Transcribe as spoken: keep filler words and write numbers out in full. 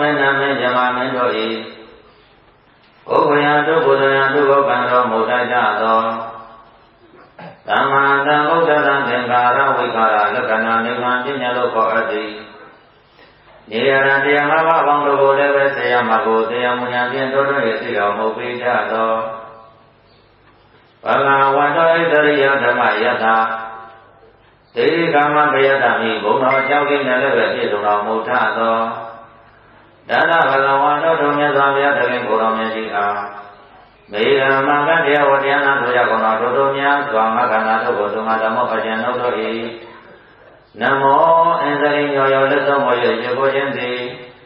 မေနမေဇမမင်းတို့ဤပုဂ္ဂယတုဘုဒ္ဓယတုဘုက္ခံတော်မူတတ်ကြသောသမ္မာသမ္ဗုဒ္ဓသံသင်္ခါရဝိကာရလက္ခဏာနိဗ္ဗာန်ပညာလို့ခေါ်အပ်သည်နေရတတရားငါးပါးပေါင်းတို့ကိုလည်းပဲဆေယမကိုတရားမူညာဖြင့်တို့တို့ရဲ့သိတော်မူပေးကြသောဘဂဝတ္တောဣတရိယဓမ္မယထာဒေဝိကာမဘယတမိဘုံတော်ကြောက်ကိနဲ့လည်းပဲပြည့်စုံတော်မူထသောဒါနဘဂဝါတို့တို့မြတ်စွာဘုရားတခင်ကိုယ်တော်မြတ်ကြီးအားမေရမကတရားဝတရားနာတို့ရကုန်တော်တို့တို့များစွာမခန္ဓာတို့ကိုသုံးငါဓမ္မပညာတို့၏နမောအင်္ဂလိညောယောလက်ဆုံးမောရရေကိုခြင်းသည်